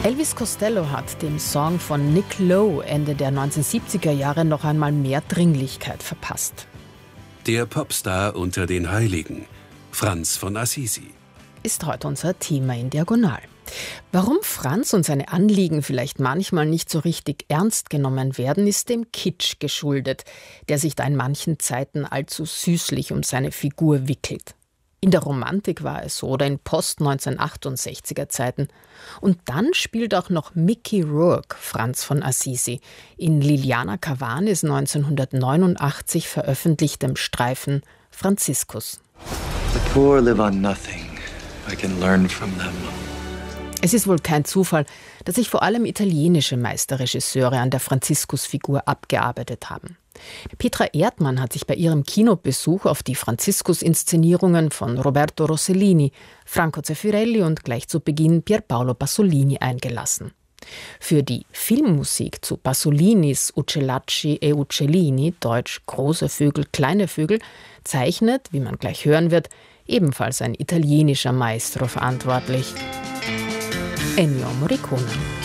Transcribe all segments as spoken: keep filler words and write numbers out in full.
Elvis Costello hat dem Song von Nick Lowe Ende der neunzehnhundertsiebziger Jahre noch einmal mehr Dringlichkeit verpasst. Der Popstar unter den Heiligen, Franz von Assisi, ist heute unser Thema in Diagonal. Warum Franz und seine Anliegen vielleicht manchmal nicht so richtig ernst genommen werden, ist dem Kitsch geschuldet, der sich da in manchen Zeiten allzu süßlich um seine Figur wickelt. In der Romantik war es so oder in Post-neunzehnhundertachtundsechziger Zeiten. Und dann spielt auch noch Mickey Rourke Franz von Assisi in Liliana Cavanis neunzehnhundertneunundachtzig veröffentlichtem Streifen Franziskus. The poor live on nothing. I can learn from them. Es ist wohl kein Zufall, dass sich vor allem italienische Meisterregisseure an der Franziskusfigur abgearbeitet haben. Petra Erdmann hat sich bei ihrem Kinobesuch auf die Franziskus-Inszenierungen von Roberto Rossellini, Franco Zeffirelli und gleich zu Beginn Pierpaolo Pasolini eingelassen. Für die Filmmusik zu Pasolinis Uccellacci e Uccellini, deutsch große Vögel, kleine Vögel, zeichnet, wie man gleich hören wird, ebenfalls ein italienischer Maestro verantwortlich: Ennio Morricone.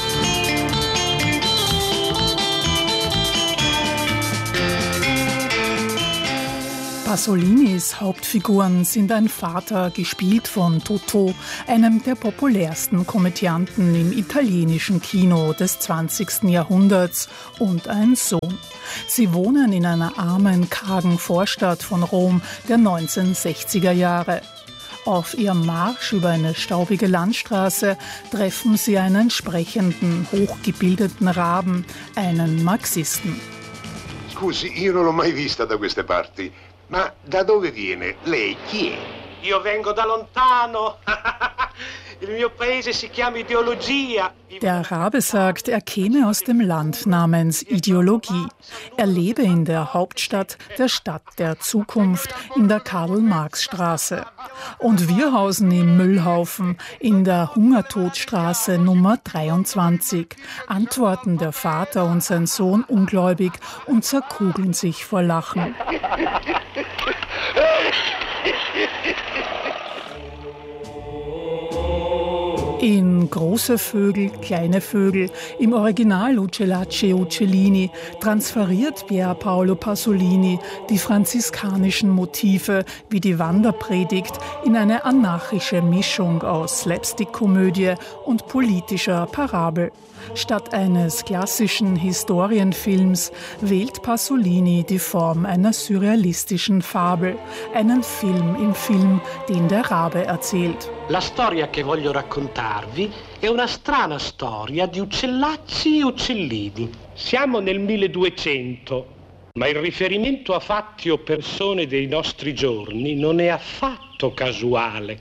Pasolinis Hauptfiguren sind ein Vater, gespielt von Totò, einem der populärsten Komödianten im italienischen Kino des zwanzigsten Jahrhunderts, und ein Sohn. Sie wohnen in einer armen, kargen Vorstadt von Rom der neunzehnhundertsechziger Jahre. Auf ihrem Marsch über eine staubige Landstraße treffen sie einen sprechenden, hochgebildeten Raben, einen Marxisten. Scusi, io non l'ho mai vista da queste parti. Ma da dove viene? Lei chi è? Io vengo da lontano. Il mio paese si chiama Ideologia. Der Rabe sagt, er käme aus dem Land namens Ideologie. Er lebe in der Hauptstadt, der Stadt der Zukunft, in der Karl-Marx-Straße. Und wir hausen im Müllhaufen, in der Hungertodstraße Nummer dreiundzwanzig, antworten der Vater und sein Sohn ungläubig und zerkugeln sich vor Lachen. In Große Vögel, kleine Vögel, im Original Uccellacci e Uccellini, transferiert Pierpaolo Pasolini die franziskanischen Motive wie die Wanderpredigt in eine anarchische Mischung aus Slapstick-Komödie und politischer Parabel. Statt eines klassischen Historienfilms wählt Pasolini die Form einer surrealistischen Fabel, einen Film im Film, den der Rabe erzählt. La storia che voglio raccontarvi è una strana storia di Uccellacci e Uccellini. Siamo nel milleduecento, ma il riferimento a fatti o persone dei nostri giorni non è affatto casuale.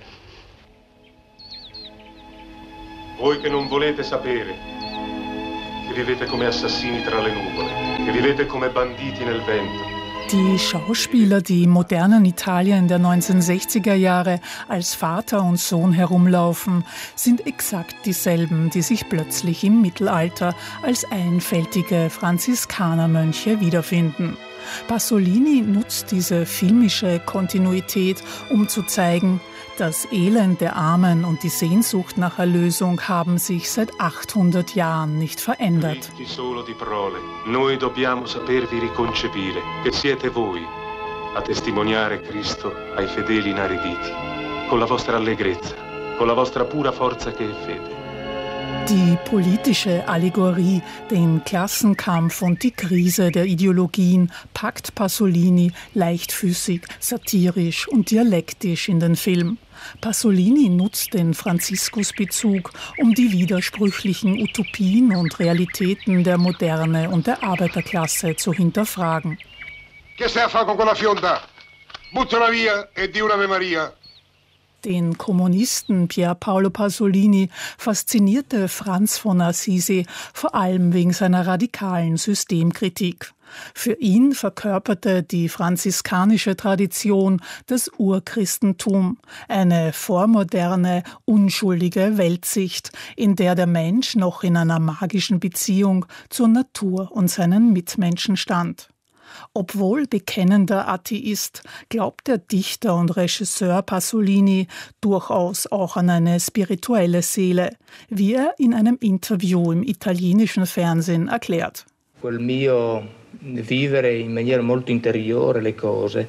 Voi che non volete sapere, che vivete come assassini tra le nuvole, che vivete come banditi nel vento. Die Schauspieler, die im modernen Italien der neunzehnhundertsechziger Jahre als Vater und Sohn herumlaufen, sind exakt dieselben, die sich plötzlich im Mittelalter als einfältige Franziskanermönche wiederfinden. Pasolini nutzt diese filmische Kontinuität, um zu zeigen, das Elend der Armen und die Sehnsucht nach Erlösung haben sich seit achthundert Jahren nicht verändert. Solo di parole. Noi dobbiamo sapervi riconcepire, che siete voi a testimoniare Cristo ai fedeli inariditi, con la vostra allegrezza, con la vostra pura forza che è fede. Die politische Allegorie, den Klassenkampf und die Krise der Ideologien packt Pasolini leichtfüßig, satirisch und dialektisch in den Film. Pasolini nutzt den Franziskusbezug, um die widersprüchlichen Utopien und Realitäten der Moderne und der Arbeiterklasse zu hinterfragen. Che stai a fare con quella fionda? Buttala via e di una Ave Maria. Den Kommunisten Pierpaolo Pasolini faszinierte Franz von Assisi vor allem wegen seiner radikalen Systemkritik. Für ihn verkörperte die franziskanische Tradition das Urchristentum, eine vormoderne, unschuldige Weltsicht, in der der Mensch noch in einer magischen Beziehung zur Natur und seinen Mitmenschen stand. Obwohl bekennender Atheist, glaubt der Dichter und Regisseur Pasolini durchaus auch an eine spirituelle Seele, wie er in einem Interview im italienischen Fernsehen erklärt. Quel mio vivere in maniera molto interiore le cose.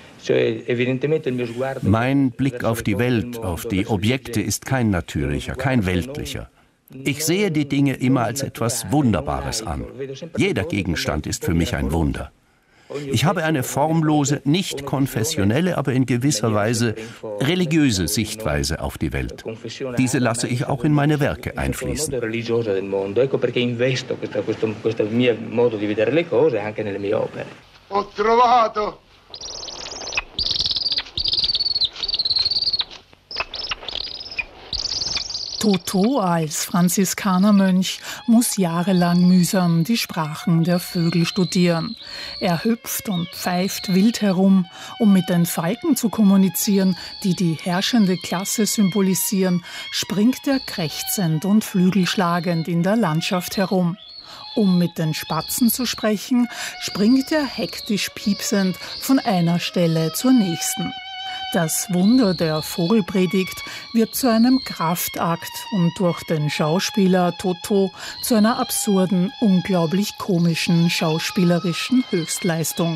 Mein Blick auf die Welt, auf die Objekte ist kein natürlicher, kein weltlicher. Ich sehe die Dinge immer als etwas Wunderbares an. Jeder Gegenstand ist für mich ein Wunder. Ich habe eine formlose, nicht konfessionelle, aber in gewisser Weise religiöse Sichtweise auf die Welt. Diese lasse ich auch in meine Werke einfließen. Ho trovato! Toto als Franziskanermönch muss jahrelang mühsam die Sprachen der Vögel studieren. Er hüpft und pfeift wild herum, um mit den Falken zu kommunizieren, die die herrschende Klasse symbolisieren, springt er krächzend und flügelschlagend in der Landschaft herum. Um mit den Spatzen zu sprechen, springt er hektisch piepsend von einer Stelle zur nächsten. Das Wunder der Vogelpredigt wird zu einem Kraftakt und durch den Schauspieler Toto zu einer absurden, unglaublich komischen schauspielerischen Höchstleistung.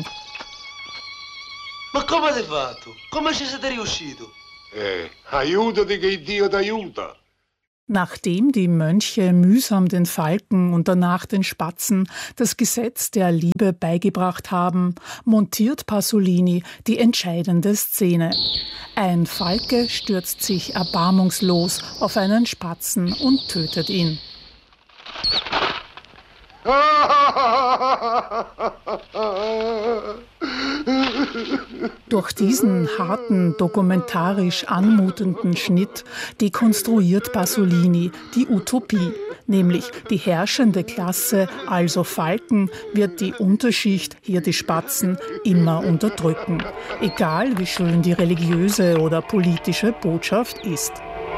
Ma come avete fatto? Come ci siete riuscito? Eh, aiutati che Dio t'aiuta. Nachdem die Mönche mühsam den Falken und danach den Spatzen das Gesetz der Liebe beigebracht haben, montiert Pasolini die entscheidende Szene. Ein Falke stürzt sich erbarmungslos auf einen Spatzen und tötet ihn. Durch diesen harten, dokumentarisch anmutenden Schnitt dekonstruiert Pasolini die Utopie, nämlich die herrschende Klasse, also Falken, wird die Unterschicht, hier die Spatzen, immer unterdrücken, egal wie schön die religiöse oder politische Botschaft ist.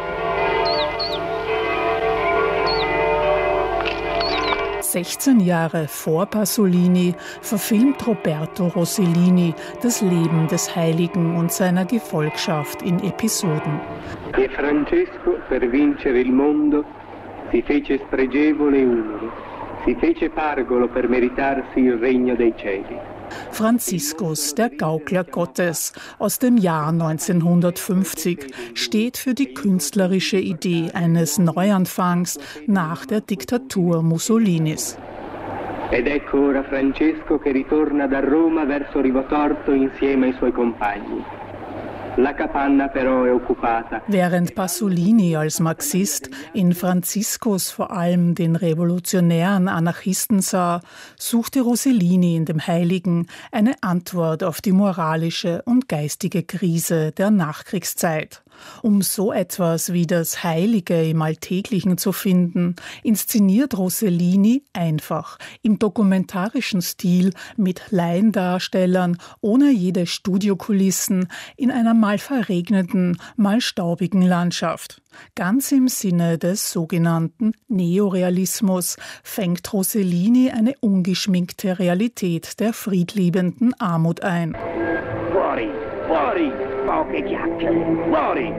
sechzehn Jahre vor Pasolini verfilmt Roberto Rossellini das Leben des Heiligen und seiner Gefolgschaft in Episoden. E Francesco, per vincere il mondo, si fece spregevole e umile, si fece pargolo per meritarsi il regno dei cieli. Franziskus, der Gaukler Gottes, aus dem Jahr neunzehnhundertfünfzig, steht für die künstlerische Idee eines Neuanfangs nach der Diktatur Mussolinis. Ed ecco ora Francesco che ritorna da Roma verso Rivotorto insieme ai suoi compagni. La capanna però è occupata. Während Pasolini als Marxist in Franziskus vor allem den revolutionären Anarchisten sah, suchte Rossellini in dem Heiligen eine Antwort auf die moralische und geistige Krise der Nachkriegszeit. Um so etwas wie das Heilige im Alltäglichen zu finden, inszeniert Rossellini einfach, im dokumentarischen Stil mit Laiendarstellern, ohne jede Studiokulissen, in einer mal verregneten, mal staubigen Landschaft. Ganz im Sinne des sogenannten Neorealismus fängt Rossellini eine ungeschminkte Realität der friedliebenden Armut ein. Fuori, fuori! Poche chiacchiere, fuori!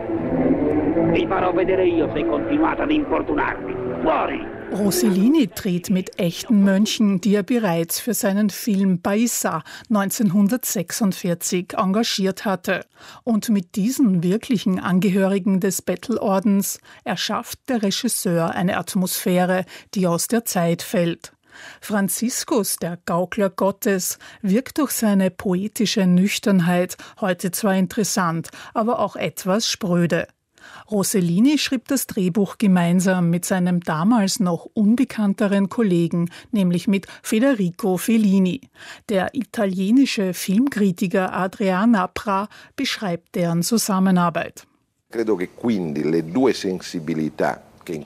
Vi farò vedere io se continuate ad importunarmi. Fuori! Rossellini dreht mit echten Mönchen, die er bereits für seinen Film Baiza neunzehnhundertsechsundvierzig engagiert hatte. Und mit diesen wirklichen Angehörigen des Bettelordens erschafft der Regisseur eine Atmosphäre, die aus der Zeit fällt. Franziskus, der Gaukler Gottes, wirkt durch seine poetische Nüchternheit heute zwar interessant, aber auch etwas spröde. Rossellini schrieb das Drehbuch gemeinsam mit seinem damals noch unbekannteren Kollegen, nämlich mit Federico Fellini. Der italienische Filmkritiker Adrian Napra beschreibt deren Zusammenarbeit. Credo che quindi le due sensibilità.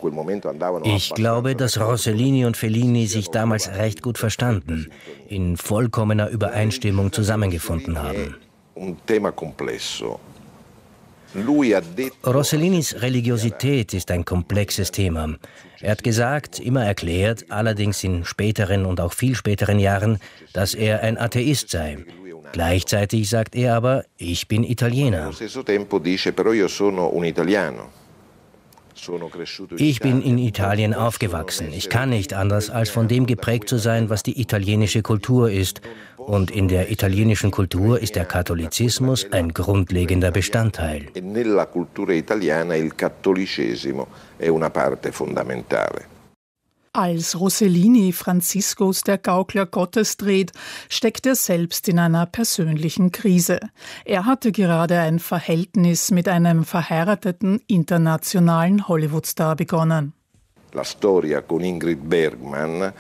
Ich glaube, dass Rossellini und Fellini sich damals recht gut verstanden, in vollkommener Übereinstimmung zusammengefunden haben. Rossellinis Religiosität ist ein komplexes Thema. Er hat gesagt, immer erklärt, allerdings in späteren und auch viel späteren Jahren, dass er ein Atheist sei. Gleichzeitig sagt er aber, ich bin Italiener. Ich bin in Italien aufgewachsen. Ich kann nicht anders, als von dem geprägt zu sein, was die italienische Kultur ist. Und in der italienischen Kultur ist der Katholizismus ein grundlegender Bestandteil. Nella cultura italiana il cattolicesimo è una parte fondamentale. Als Rossellini Franziskus der Gaukler Gottes dreht, steckt er selbst in einer persönlichen Krise. Er hatte gerade ein Verhältnis mit einem verheirateten internationalen Hollywood-Star begonnen. La storia con Ingrid Bergman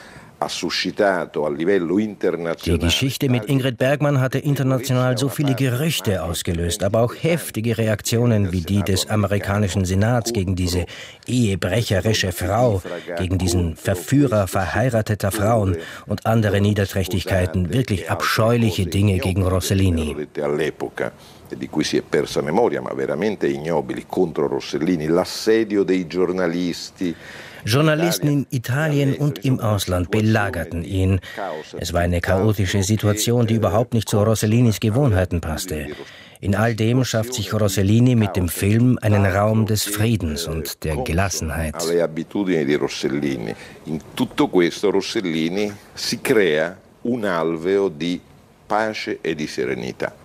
Die Geschichte mit Ingrid Bergman hatte international so viele Gerüchte ausgelöst, aber auch heftige Reaktionen wie die des amerikanischen Senats gegen diese ehebrecherische Frau, gegen diesen Verführer verheirateter Frauen und andere Niederträchtigkeiten, wirklich abscheuliche Dinge gegen Rossellini. Di cui si è persa memoria, ma veramente ignobili, contro Rossellini, l'assedio dei giornalisti. Journalisten in Italien und im Ausland belagerten ihn. Es war eine chaotische Situation, die überhaupt nicht zu Rossellinis Gewohnheiten passte. In all dem schafft sich Rossellini mit dem Film einen Raum des Friedens und der Gelassenheit. Alle abitudini di Rossellini. In tutto questo Rossellini si crea un alveo di pace e di serenità.